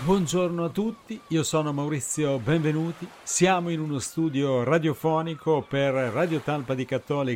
Buongiorno a tutti, io sono Maurizio Benvenuti. Siamo in uno studio radiofonico per Radio Talpa di Cattolica